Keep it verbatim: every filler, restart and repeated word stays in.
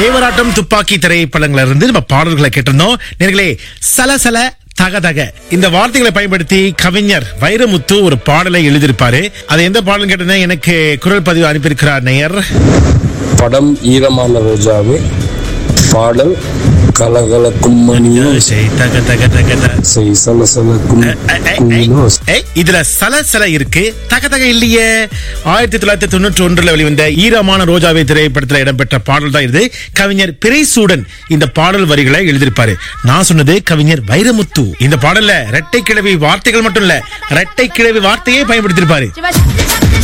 தேவராட்டம் துப்பாக்கி திரைப்படங்கள்ல இருந்து நம்ம பாடல்களை கேட்டிருந்தோம். நேர்களே, சலசல தகதக இந்த வார்த்தைகளை பயன்படுத்தி கவிஞர் வைரமுத்து ஒரு பாடலை எழுதியிருப்பாரு. அது எந்த பாடல் கேட்டா எனக்கு குரல் பதிவு அனுப்பியிருக்கிறார் நேயர். படம் ஈரமான ரோஜாவே, பாடல் கலகலக்கும் மணியோ தக தக தக செய் சலசலக்கும் குயிலோ. இதுல சலசல இருக்கு, தகதக இல்லையே. ஆயிரத்தி தொள்ளாயிரத்தி தொண்ணூற்றி ஒன்றுல வெளிவந்த ஈரமான ரோஜாவே திரைப்படத்துல இடம்பெற்ற பாடல் தான் இது. கவிஞர் பிறைசூடன் இந்த பாடல் வரிகளை எழுதியிருப்பாரு. நான் சொன்னது கவிஞர் வைரமுத்து. இந்த பாடல்ல இரட்டை கிழவி வார்த்தைகள் மட்டும் இல்ல, இரட்டை கிழவி வார்த்தையே பயன்படுத்தியிருப்பாரு.